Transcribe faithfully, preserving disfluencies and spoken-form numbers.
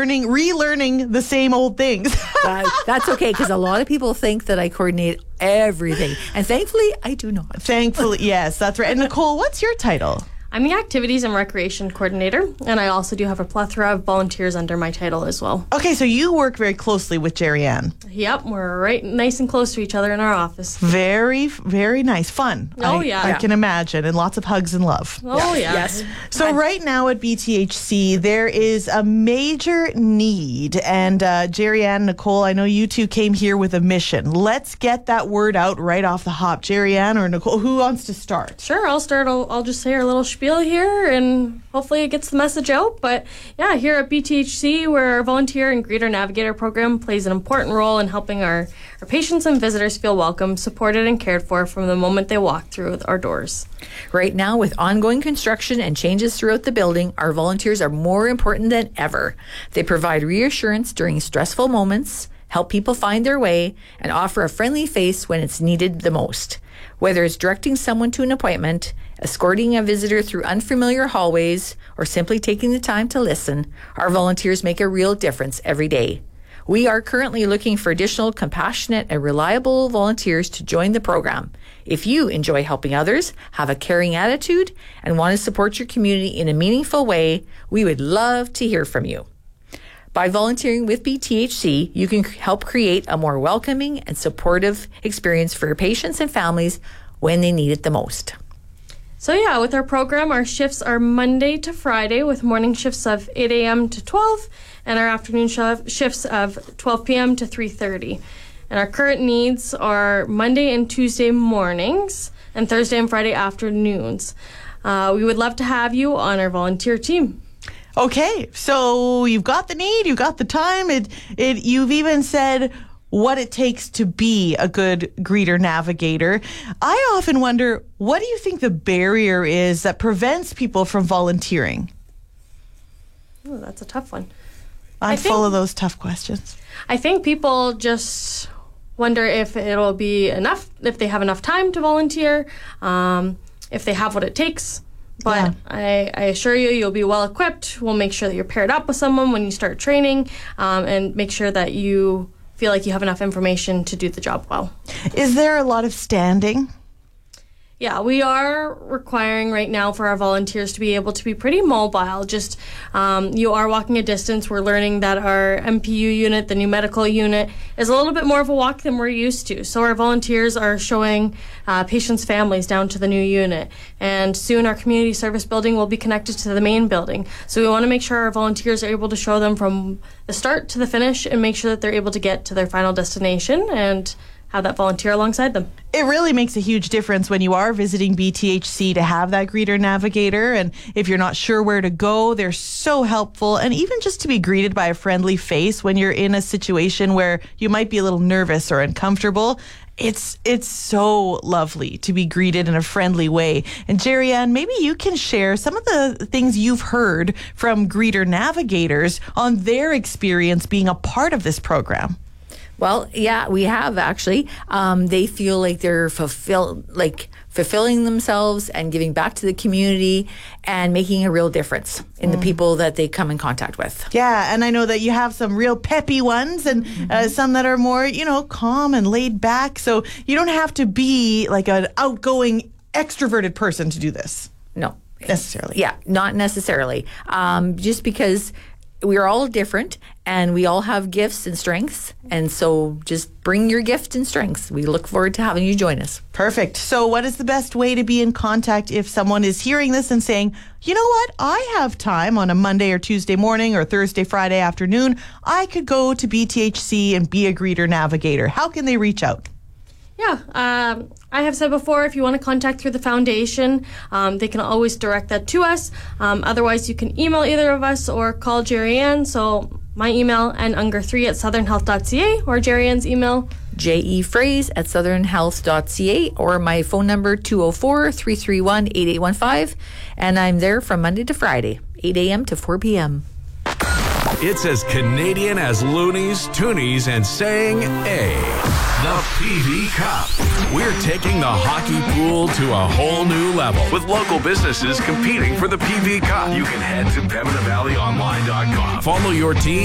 learning, relearning the same old things. uh, that's okay, because a lot of people think that I coordinate everything. And thankfully, I do not. Thankfully, yes, that's right. And Nicole, what's your title? I'm the Activities and Recreation Coordinator, and I also do have a plethora of volunteers under my title as well. Okay, so you work very closely with Jerry Ann. Yep, we're right nice and close to each other in our office. Very, very nice. Fun. Oh, I, yeah. I yeah. can imagine. And lots of hugs and love. Oh, yeah. Yes. So right now at B T H C, there is a major need. And uh, Jerry Ann, Nicole, I know you two came here with a mission. Let's get that word out right off the hop. Jerry Ann or Nicole, who wants to start? Sure, I'll start. I'll, I'll just say our little spiel here, and hopefully it gets the message out. But yeah, here at B T H C, where our Volunteer and Greeter Navigator program plays an important role in helping our, our patients and visitors feel welcome, supported, and cared for from the moment they walk through our doors. Right now, with ongoing construction and changes throughout the building, our volunteers are more important than ever. They provide reassurance during stressful moments, help people find their way, and offer a friendly face when it's needed the most. Whether it's directing someone to an appointment, escorting a visitor through unfamiliar hallways, or simply taking the time to listen, our volunteers make a real difference every day. We are currently looking for additional compassionate and reliable volunteers to join the program. If you enjoy helping others, have a caring attitude, and want to support your community in a meaningful way, we would love to hear from you. By volunteering with B T H C, you can help create a more welcoming and supportive experience for your patients and families when they need it the most. So yeah, with our program, our shifts are Monday to Friday, with morning shifts of eight a.m. to twelve, and our afternoon sh- shifts of twelve p.m. to three thirty. And our current needs are Monday and Tuesday mornings, and Thursday and Friday afternoons. Uh, we would love to have you on our volunteer team. Okay, so you've got the need, you've got the time. It, it, you've even said what it takes to be a good greeter navigator. I often wonder, what do you think the barrier is that prevents people from volunteering? Oh, that's a tough one. I'm I full think- of those tough questions. I think people just wonder if it'll be enough, if they have enough time to volunteer, um, if they have what it takes. But Yeah. I, I assure you, you'll be well equipped. We'll make sure that you're paired up with someone when you start training, um, and make sure that you feel like you have enough information to do the job well. Is there a lot of standing? Yeah, we are requiring right now for our volunteers to be able to be pretty mobile. Just um, you are walking a distance. We're learning that our M P U unit, the new medical unit, is a little bit more of a walk than we're used to. So our volunteers are showing uh, patients' families down to the new unit. And soon our community service building will be connected to the main building. So we want to make sure our volunteers are able to show them from the start to the finish and make sure that they're able to get to their final destination and have that volunteer alongside them. It really makes a huge difference when you are visiting B T H C to have that greeter navigator. And if you're not sure where to go, they're so helpful. And even just to be greeted by a friendly face when you're in a situation where you might be a little nervous or uncomfortable, it's it's so lovely to be greeted in a friendly way. And Jerry Ann, maybe you can share some of the things you've heard from greeter navigators on their experience being a part of this program. Well, yeah, we have actually. Um, they feel like they're fulfill, like fulfilling themselves and giving back to the community and making a real difference in mm. the people that they come in contact with. Yeah, and I know that you have some real peppy ones and mm-hmm. uh, some that are more, you know, calm and laid back. So you don't have to be like an outgoing, extroverted person to do this. No. Necessarily. Yeah, not necessarily. Um, just because we're all different and we all have gifts and strengths. And so just bring your gifts and strengths. We look forward to having you join us. Perfect. So what is the best way to be in contact if someone is hearing this and saying, you know what, I have time on a Monday or Tuesday morning or Thursday, Friday afternoon. I could go to B T H C and be a greeter navigator. How can they reach out? Yeah, um, I have said before, if you want to contact through the foundation, um, they can always direct that to us. Um, otherwise, you can email either of us or call Jerry Ann. So my email, n unger three at southern health dot c a, or Jerry Ann's email, jefraze at southern health dot c a, or my phone number, two oh four, three three one, eight eight one five. And I'm there from Monday to Friday, eight a.m. to four p.m. It's as Canadian as loonies, toonies, and saying A. The P V Cup. We're taking the hockey pool to a whole new level with local businesses competing for the P V Cup. You can head to pembina valley online dot com. Follow your team